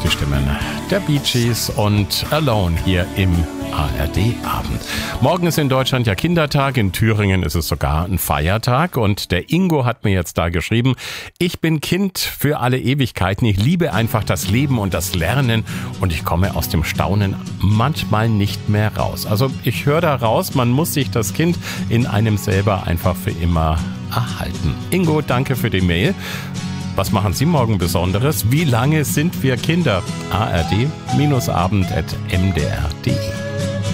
die Stimmen der Bee Gees und Alone hier im ARD-Abend. Morgen ist in Deutschland ja Kindertag, in Thüringen ist es sogar ein Feiertag und der Ingo hat mir jetzt da geschrieben, ich bin Kind für alle Ewigkeiten, ich liebe einfach das Leben und das Lernen und ich komme aus dem Staunen manchmal nicht mehr raus. Also ich höre da raus, man muss sich das Kind in einem selber einfach für immer erhalten. Ingo, danke für die Mail. Was machen Sie morgen Besonderes? Wie lange sind wir Kinder? ARD-abend@mdr.de